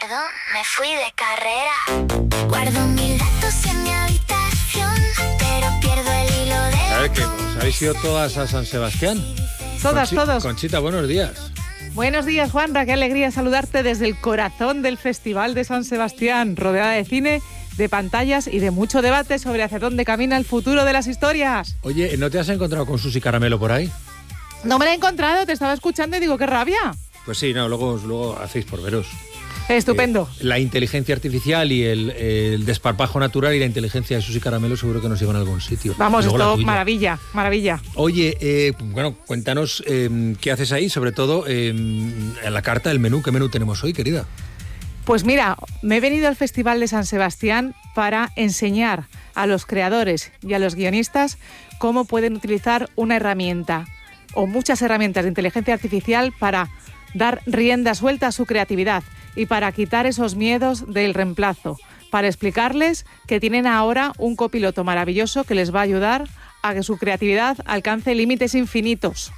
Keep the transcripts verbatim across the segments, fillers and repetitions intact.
olvidado, me fui de carrera. Guardo mil datos en mi habitación, pero pierdo el hilo de... A ver, que os habéis ido todas a San Sebastián. Todas, Conchi- todos. Conchita, buenos días. Buenos días, Juanra. Qué alegría saludarte desde el corazón del Festival de San Sebastián, rodeada de cine, de pantallas y de mucho debate sobre hacia dónde camina el futuro de las historias. Oye, ¿no te has encontrado con Susi Caramelo por ahí? No me la he encontrado, te estaba escuchando y digo, qué rabia. Pues sí, no, luego, luego hacéis por veros. Estupendo. Eh, la inteligencia artificial y el, el desparpajo natural y la inteligencia de Susi Caramelo seguro que nos llevan a algún sitio. Vamos, Luego la esto, tuya. maravilla, maravilla. Oye, eh, bueno, cuéntanos eh, qué haces ahí, sobre todo eh, en la carta del menú. ¿Qué menú tenemos hoy, querida? Pues mira, me he venido al Festival de San Sebastián para enseñar a los creadores y a los guionistas cómo pueden utilizar una herramienta o muchas herramientas de inteligencia artificial para dar rienda suelta a su creatividad y para quitar esos miedos del reemplazo, para explicarles que tienen ahora un copiloto maravilloso que les va a ayudar a que su creatividad alcance límites infinitos.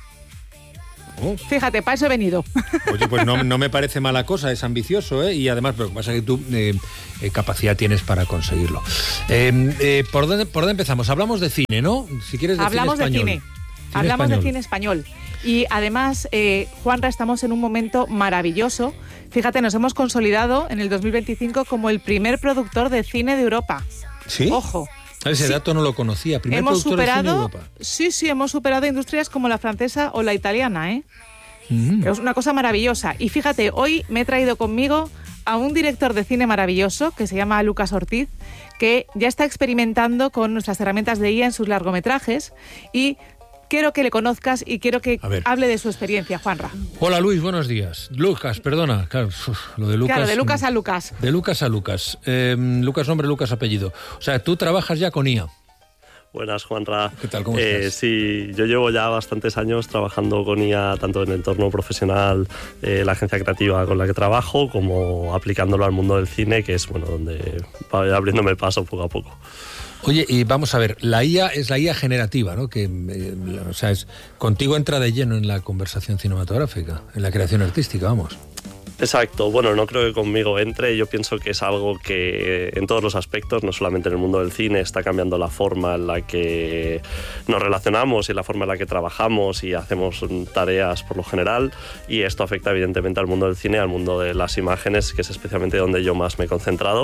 Oh. Fíjate, para eso he venido. Oye, pues no, no me parece mala cosa, es ambicioso, ¿eh? Y además, pero lo que pasa es que tú eh, eh, capacidad tienes para conseguirlo. Eh, eh, ¿por, dónde, ¿Por dónde empezamos? Hablamos de cine, ¿no? Si quieres de Hablamos cine de español. cine. Cine Hablamos español. de cine español. Y además, eh, Juanra, estamos en un momento maravilloso. Fíjate, nos hemos consolidado en el dos mil veinticinco como el primer productor de cine de Europa. ¿Sí? Ojo. Ese Sí. dato no lo conocía. Primer Hemos productor de cine de superado, Europa. sí, sí, hemos superado industrias como la francesa o la italiana, ¿eh? Mm. Es una cosa maravillosa. Y fíjate, hoy me he traído conmigo a un director de cine maravilloso que se llama Lucas Ortiz, que ya está experimentando con nuestras herramientas de I A en sus largometrajes y quiero que le conozcas y quiero que A ver. hable de su experiencia, Juanra. Hola Luis, buenos días. Lucas, perdona. Claro, uf, lo de Lucas. Claro, de Lucas a Lucas. De Lucas a Lucas. Eh, Lucas nombre, Lucas apellido. O sea, tú trabajas ya con I A. Buenas, Juanra. ¿Qué tal? ¿Cómo eh, estás? Sí, yo llevo ya bastantes años trabajando con I A, tanto en el entorno profesional, eh, la agencia creativa con la que trabajo, como aplicándolo al mundo del cine, que es bueno donde va abriéndome paso poco a poco. Oye, y vamos a ver, la I A es la I A generativa, ¿no? Que, eh, o sea, es, contigo entra de lleno en la conversación cinematográfica, en la creación artística, vamos. Exacto, bueno, no creo que conmigo entre, yo pienso que es algo que en todos los aspectos, no solamente en el mundo del cine, está cambiando la forma en la que nos relacionamos y la forma en la que trabajamos y hacemos tareas por lo general, y esto afecta evidentemente al mundo del cine, al mundo de las imágenes, que es especialmente donde yo más me he concentrado,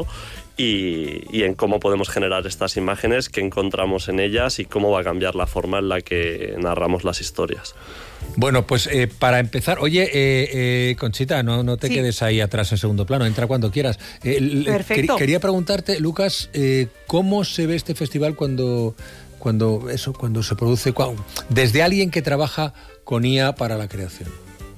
y, y en cómo podemos generar estas imágenes, qué encontramos en ellas y cómo va a cambiar la forma en la que narramos las historias. Bueno, pues eh, para empezar, oye, eh, eh, Conchita, no, no te Sí. quedes ahí atrás en segundo plano, entra cuando quieras. Eh, l- Perfecto. quer- quería preguntarte, Lucas, eh, ¿cómo se ve este festival cuando, cuando, eso, cuando se produce, cua- desde alguien que trabaja con I A para la creación?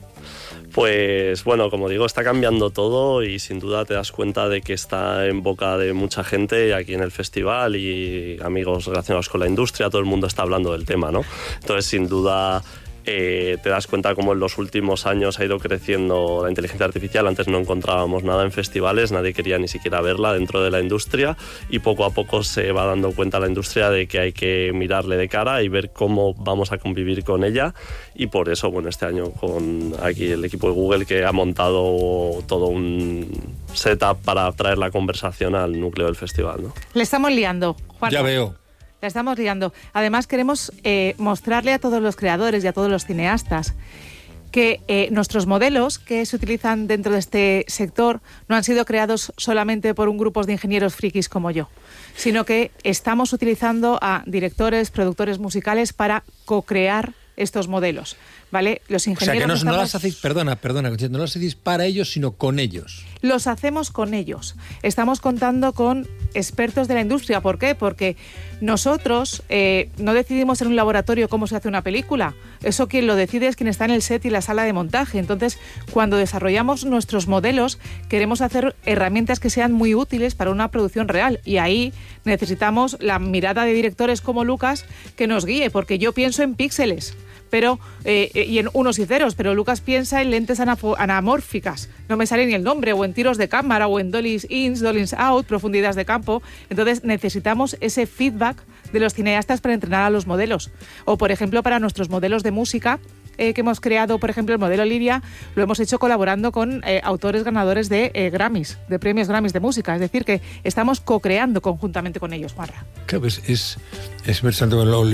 Pues bueno, como digo, está cambiando todo y sin duda te das cuenta de que está en boca de mucha gente aquí en el festival y amigos relacionados con la industria, todo el mundo está hablando del tema, ¿no? Entonces, sin duda, eh, te das cuenta cómo en los últimos años ha ido creciendo la inteligencia artificial. Antes no encontrábamos nada en festivales, nadie quería ni siquiera verla dentro de la industria, y poco a poco se va dando cuenta la industria de que hay que mirarle de cara y ver cómo vamos a convivir con ella, y por eso, bueno, este año con aquí el equipo de Google, que ha montado todo un setup para traer la conversación al núcleo del festival, ¿no? Le estamos liando, Juanra. Ya veo. La estamos liando. Además, queremos eh, mostrarle a todos los creadores y a todos los cineastas que eh, nuestros modelos que se utilizan dentro de este sector no han sido creados solamente por un grupo de ingenieros frikis como yo, sino que estamos utilizando a directores, productores musicales para co-crear estos modelos, ¿vale? Los O sea, ingenieros que no, no estamos- las hacéis, perdona, perdona, Conchita, no las hacéis para ellos, sino con ellos. Los hacemos con ellos. Estamos contando con expertos de la industria. ¿Por qué? Porque nosotros eh, no decidimos en un laboratorio cómo se hace una película. Eso quien lo decide es quien está en el set y la sala de montaje. Entonces, cuando desarrollamos nuestros modelos, queremos hacer herramientas que sean muy útiles para una producción real. Y ahí necesitamos la mirada de directores como Lucas que nos guíe, porque yo pienso en píxeles. Pero, eh, y en unos y ceros, pero Lucas piensa en lentes anafo- anamórficas, no me sale ni el nombre, o en tiros de cámara, o en dollies ins, dollies out, profundidades de campo. Entonces necesitamos ese feedback de los cineastas para entrenar a los modelos. O, por ejemplo, para nuestros modelos de música, eh, que hemos creado, por ejemplo, el modelo Liria, lo hemos hecho colaborando con eh, autores ganadores de eh, Grammys, de premios Grammys de música. Es decir, que estamos co-creando conjuntamente con ellos, Juanra. Claro, pues es, es bastante...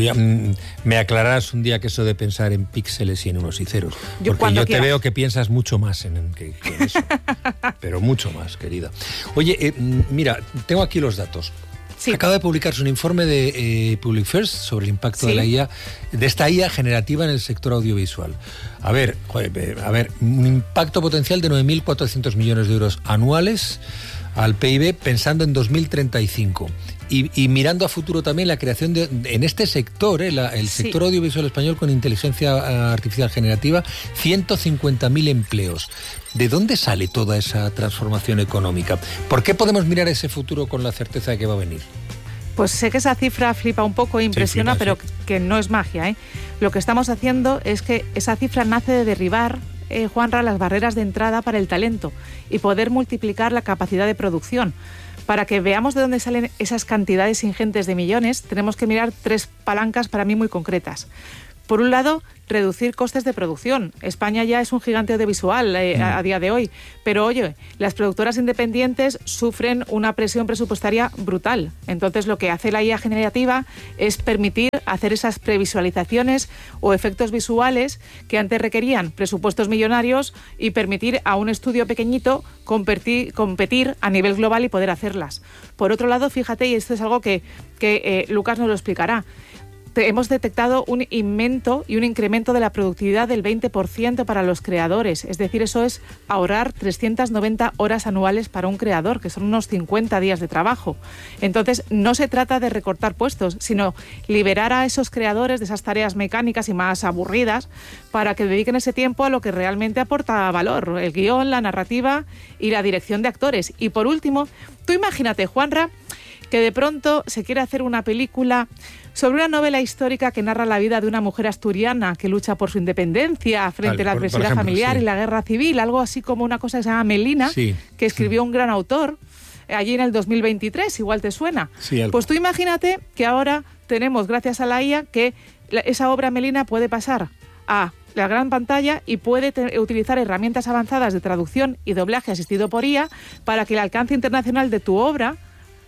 Me aclararás un día que eso de pensar en píxeles y en unos y ceros. Yo porque yo quieras. te veo que piensas mucho más en, en, que, que en eso. Pero mucho más, querida. Oye, eh, mira, tengo aquí los datos. Sí. Acaba de publicarse un informe de eh, Public First sobre el impacto sí. de la I A, de esta I A generativa en el sector audiovisual. A ver, joder, a ver, un impacto potencial de nueve mil cuatrocientos millones de euros anuales al P I B pensando en dos mil treinta y cinco. Y, y mirando a futuro también la creación de, de en este sector, eh, la, el sector sí. audiovisual español con inteligencia artificial generativa, ciento cincuenta mil empleos. ¿De dónde sale toda esa transformación económica? ¿Por qué podemos mirar ese futuro con la certeza de que va a venir? Pues sé que esa cifra flipa un poco, impresiona, sí, flipa, pero sí. que no es magia, ¿eh? Lo que estamos haciendo es que esa cifra nace de derribar, eh, Juanra, las barreras de entrada para el talento y poder multiplicar la capacidad de producción. Para que veamos de dónde salen esas cantidades ingentes de millones, tenemos que mirar tres palancas para mí muy concretas. Por un lado, reducir costes de producción. España ya es un gigante audiovisual eh, a, a día de hoy, pero oye, las productoras independientes sufren una presión presupuestaria brutal. Entonces, lo que hace la I A generativa es permitir hacer esas previsualizaciones o efectos visuales que antes requerían presupuestos millonarios y permitir a un estudio pequeñito competir, competir a nivel global y poder hacerlas. Por otro lado, fíjate, y esto es algo que, que eh, Lucas nos lo explicará, hemos detectado un aumento y un incremento de la productividad del veinte por ciento para los creadores. Es decir, eso es ahorrar trescientas noventa horas anuales para un creador, que son unos cincuenta días de trabajo. Entonces, no se trata de recortar puestos, sino liberar a esos creadores de esas tareas mecánicas y más aburridas para que dediquen ese tiempo a lo que realmente aporta valor, el guión, la narrativa y la dirección de actores. Y por último, tú imagínate, Juanra, que de pronto se quiere hacer una película sobre una novela histórica que narra la vida de una mujer asturiana que lucha por su independencia frente vale, a la adversidad por, por ejemplo, familiar sí. y la guerra civil, algo así como una cosa que se llama Melina, sí. que escribió sí. un gran autor allí en el dos mil veintitrés, igual te suena. Sí, pues tú imagínate que ahora tenemos, gracias a la I A, que esa obra Melina puede pasar a la gran pantalla y puede te- utilizar herramientas avanzadas de traducción y doblaje asistido por I A para que el alcance internacional de tu obra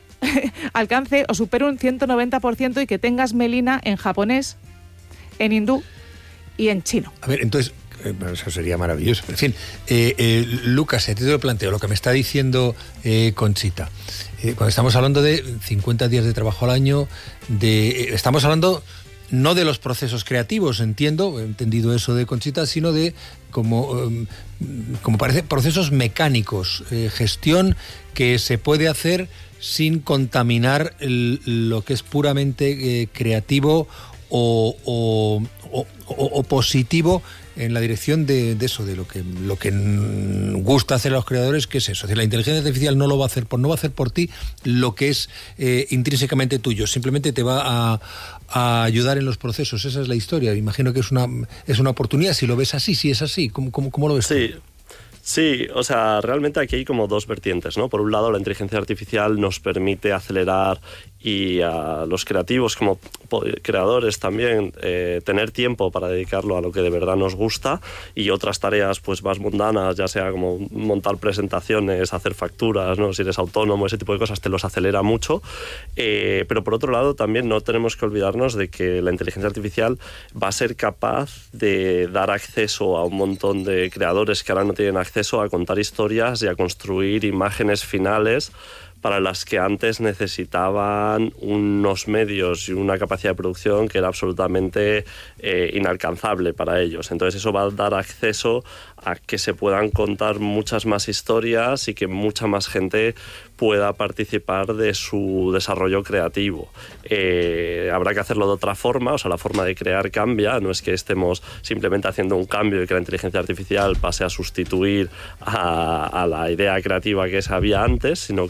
alcance o supere un ciento noventa por ciento y que tengas Melina en japonés, en hindú y en chino. A ver, entonces, eh, eso sería maravilloso. En fin, eh, eh, Lucas, a ti te lo planteo, lo que me está diciendo eh, Conchita. Eh, cuando estamos hablando de cincuenta días de trabajo al año, de, eh, estamos hablando no de los procesos creativos, entiendo, he entendido eso de Conchita, sino de, como, eh, como parece, procesos mecánicos, eh, gestión que se puede hacer sin contaminar el, lo que es puramente eh, creativo o, o, o, o positivo en la dirección de, de eso, de lo que lo que gusta hacer a los creadores, que es eso. Es decir, la inteligencia artificial no lo va a hacer por no va a hacer por ti lo que es eh, intrínsecamente tuyo, simplemente te va a, a ayudar en los procesos. Esa es la historia. Imagino que es una es una oportunidad. Si lo ves así, si es así, ¿cómo, cómo, cómo lo ves sí. tú? Sí, o sea, realmente aquí hay como dos vertientes, ¿no? Por un lado, la inteligencia artificial nos permite acelerar y a los creativos como creadores también eh, tener tiempo para dedicarlo a lo que de verdad nos gusta, y otras tareas pues más mundanas, ya sea como montar presentaciones, hacer facturas, ¿no? Si eres autónomo, ese tipo de cosas te los acelera mucho. Eh, pero por otro lado también no tenemos que olvidarnos de que la inteligencia artificial va a ser capaz de dar acceso a un montón de creadores que ahora no tienen acceso a contar historias y a construir imágenes finales para las que antes necesitaban unos medios y una capacidad de producción que era absolutamente eh, inalcanzable para ellos. Entonces eso va a dar acceso a que se puedan contar muchas más historias y que mucha más gente pueda participar de su desarrollo creativo. Eh, habrá que hacerlo de otra forma, o sea, la forma de crear cambia, no es que estemos simplemente haciendo un cambio y que la inteligencia artificial pase a sustituir a, a la idea creativa que se había antes, sino que son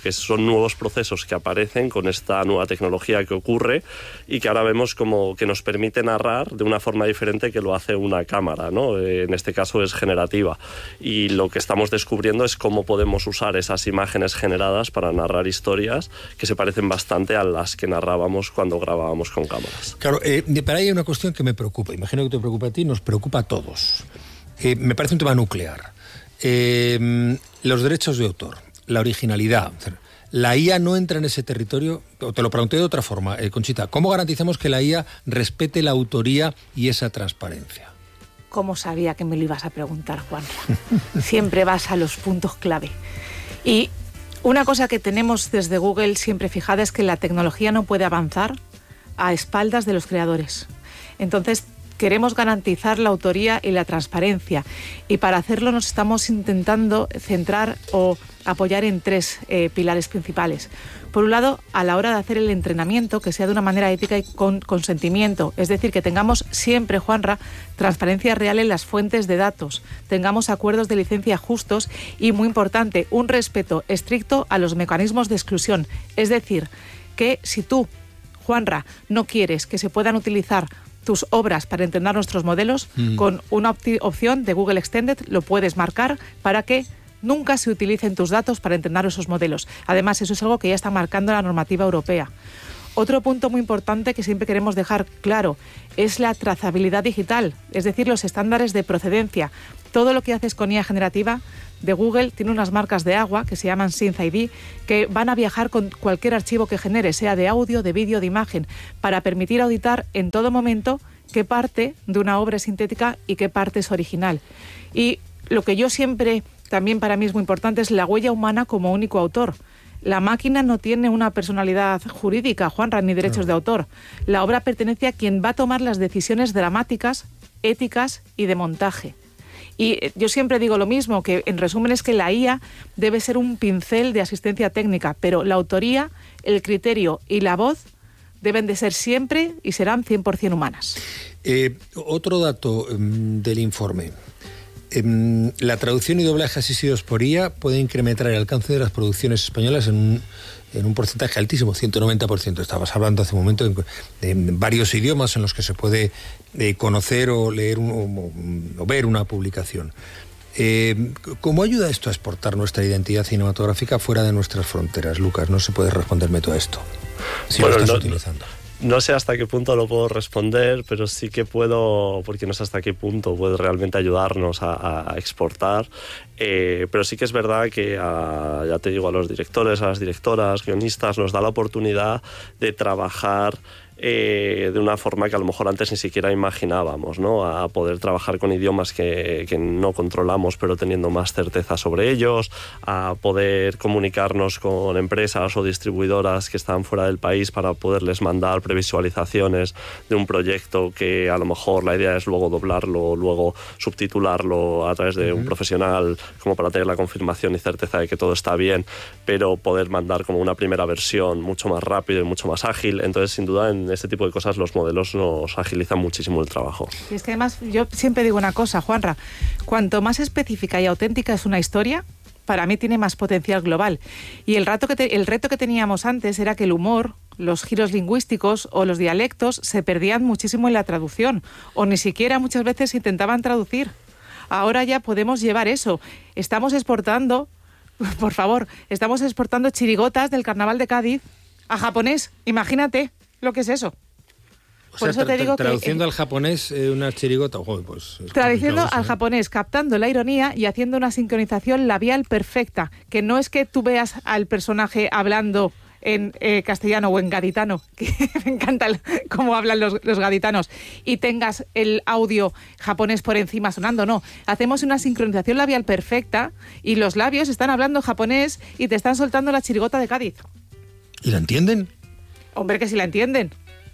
nuevos procesos que aparecen con esta nueva tecnología que ocurre y que ahora vemos como que nos permite narrar de una forma diferente que lo hace una cámara, ¿no? En este caso es generativa. Y lo que estamos descubriendo es cómo podemos usar esas imágenes generadas para narrar historias que se parecen bastante a las que narrábamos cuando grabábamos con cámaras. Claro, eh, pero hay una cuestión que me preocupa. Imagino que te preocupa a ti, nos preocupa a todos. Eh, me parece un tema nuclear. Eh, los derechos de autor, la originalidad. ¿La I A no entra en ese territorio? O te lo pregunté de otra forma, eh, Conchita. ¿Cómo garantizamos que la I A respete la autoría y esa transparencia? ¿Cómo sabía que me lo ibas a preguntar, Juan? Siempre vas a los puntos clave. Y una cosa que tenemos desde Google siempre fijada es que la tecnología no puede avanzar a espaldas de los creadores. Entonces, queremos garantizar la autoría y la transparencia. Y para hacerlo nos estamos intentando centrar o apoyar en tres eh, pilares principales. Por un lado, a la hora de hacer el entrenamiento, que sea de una manera ética y con consentimiento. Es decir, que tengamos siempre, Juanra, transparencia real en las fuentes de datos. Tengamos acuerdos de licencia justos y, muy importante, un respeto estricto a los mecanismos de exclusión. Es decir, que si tú, Juanra, no quieres que se puedan utilizar tus obras para entrenar nuestros modelos, mm. con una op- opción de Google Extended lo puedes marcar para que nunca se utilicen tus datos para entrenar esos modelos. Además, eso es algo que ya está marcando la normativa europea. Otro punto muy importante que siempre queremos dejar claro es la trazabilidad digital, es decir, los estándares de procedencia. Todo lo que haces con I A generativa de Google tiene unas marcas de agua que se llaman Synth I D, que van a viajar con cualquier archivo que genere, sea de audio, de vídeo, de imagen, para permitir auditar en todo momento qué parte de una obra es sintética y qué parte es original. Y lo que yo siempre, también para mí es muy importante, es la huella humana como único autor. La máquina no tiene una personalidad jurídica, Juanra, ni derechos no. de autor. La obra pertenece a quien va a tomar las decisiones dramáticas, éticas y de montaje. Y yo siempre digo lo mismo, que en resumen es que la I A debe ser un pincel de asistencia técnica, pero la autoría, el criterio y la voz deben de ser siempre y serán cien por ciento humanas. Eh, otro dato um, del informe. Um, la traducción y doblaje asistidos por I A puede incrementar el alcance de las producciones españolas en un, en un porcentaje altísimo, ciento noventa por ciento. Estabas hablando hace un momento de, de varios idiomas en los que se puede eh, conocer o leer un, o, o ver una publicación. Eh, ¿Cómo ayuda esto a exportar nuestra identidad cinematográfica fuera de nuestras fronteras, Lucas? No se puede responderme todo esto, si bueno, lo estás no, utilizando. No sé hasta qué punto lo puedo responder, pero sí que puedo, porque no sé hasta qué punto puede realmente ayudarnos a, a exportar. Eh, pero sí que es verdad que, a, ya te digo, a los directores, a las directoras, guionistas, nos da la oportunidad de trabajar Eh, de una forma que a lo mejor antes ni siquiera imaginábamos, ¿no? A poder trabajar con idiomas que, que no controlamos, pero teniendo más certeza sobre ellos, a poder comunicarnos con empresas o distribuidoras que están fuera del país para poderles mandar previsualizaciones de un proyecto que a lo mejor la idea es luego doblarlo, luego subtitularlo a través de uh-huh. un profesional, como para tener la confirmación y certeza de que todo está bien, pero poder mandar como una primera versión mucho más rápido y mucho más ágil. Entonces, sin duda, en este tipo de cosas los modelos nos agilizan muchísimo el trabajo. Y es que además yo siempre digo una cosa, Juanra, cuanto más específica y auténtica es una historia, para mí tiene más potencial global. Y el, rato que te, el reto que teníamos antes era que el humor, los giros lingüísticos o los dialectos se perdían muchísimo en la traducción, o ni siquiera muchas veces intentaban traducir. Ahora ya podemos llevar eso. Estamos exportando, por favor, estamos exportando chirigotas del Carnaval de Cádiz a japonés, imagínate lo que es eso. O Por sea, eso te digo traduciendo que, al japonés eh, una chirigota, oh, pues traduciendo eso, al ¿eh? japonés, captando la ironía y haciendo una sincronización labial perfecta, que no es que tú veas al personaje hablando en eh, castellano o en gaditano, que me encanta el, cómo hablan los, los gaditanos, y tengas el audio japonés por encima sonando, no. Hacemos una sincronización labial perfecta y los labios están hablando japonés y te están soltando la chirigota de Cádiz. ¿Y la entienden? Hombre, que sí la entienden.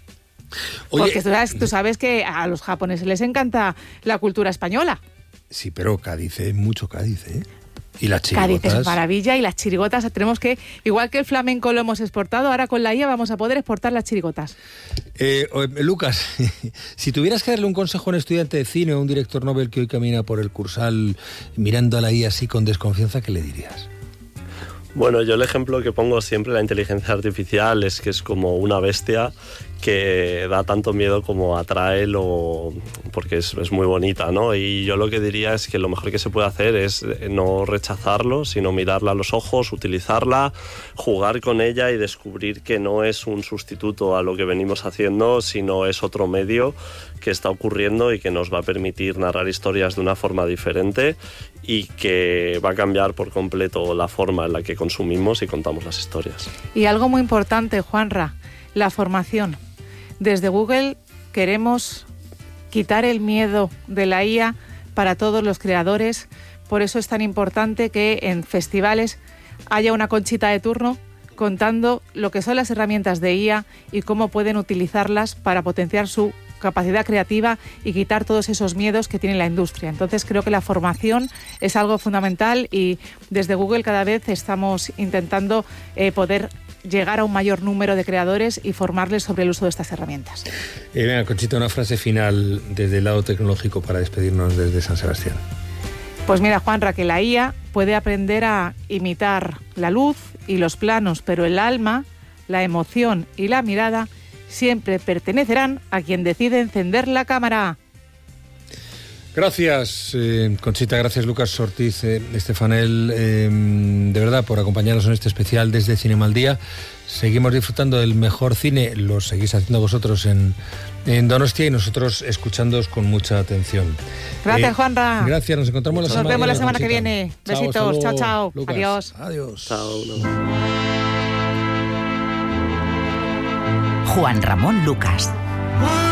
Oye, porque tú sabes, tú sabes que a los japoneses les encanta la cultura española. Sí, pero Cádiz es mucho Cádiz, ¿eh? Y las chirigotas. Cádiz es maravilla y las chirigotas tenemos que, igual que el flamenco lo hemos exportado, ahora con la I A vamos a poder exportar las chirigotas. Eh, Lucas, si tuvieras que darle un consejo a un estudiante de cine o a un director Nobel que hoy camina por el Cursal mirando a la I A así con desconfianza, ¿qué le dirías? Bueno, yo el ejemplo que pongo siempre de la inteligencia artificial es que es como una bestia que da tanto miedo como atrae, lo, porque es, es muy bonita, ¿no? Y yo lo que diría es que lo mejor que se puede hacer es no rechazarlo, sino mirarla a los ojos, utilizarla, jugar con ella y descubrir que no es un sustituto a lo que venimos haciendo, sino es otro medio que está ocurriendo y que nos va a permitir narrar historias de una forma diferente y que va a cambiar por completo la forma en la que consumimos y contamos las historias. Y algo muy importante, Juanra, la formación. Desde Google queremos quitar el miedo de la I A para todos los creadores. Por eso es tan importante que en festivales haya una Conchita de turno contando lo que son las herramientas de I A y cómo pueden utilizarlas para potenciar su capacidad creativa y quitar todos esos miedos que tiene la industria. Entonces creo que la formación es algo fundamental y desde Google cada vez estamos intentando eh, poder llegar a un mayor número de creadores y formarles sobre el uso de estas herramientas. Eh, venga, Conchita, una frase final desde el lado tecnológico para despedirnos desde San Sebastián. Pues mira, Juanra, que la I A puede aprender a imitar la luz y los planos, pero el alma, la emoción y la mirada siempre pertenecerán a quien decide encender la cámara. Gracias, eh, Conchita, gracias Lucas Ortiz, eh, Estefanel, eh, de verdad, por acompañarnos en este especial desde Cinema al Día. Seguimos disfrutando del mejor cine, lo seguís haciendo vosotros en, en Donostia y nosotros escuchándoos con mucha atención. Gracias, eh, Juanra. Gracias, nos encontramos la nos semana, vemos la semana Conchita. que viene. Chao, Besitos, chao, chao. Lucas. Adiós. Adiós. Chao. No. Juan Ramón Lucas.